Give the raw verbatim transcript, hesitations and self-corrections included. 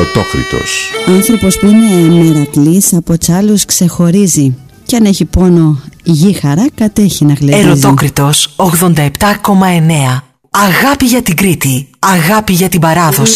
Ερωτόκριτος. Άνθρωπος που είναι μερακλής από τσάλους ξεχωρίζει. Κι αν έχει πόνο, γη χαρά κατέχει να γλεντίζει. Ερωτόκριτος ογδόντα επτά κόμμα εννέα. Αγάπη για την Κρήτη, αγάπη για την παράδοση.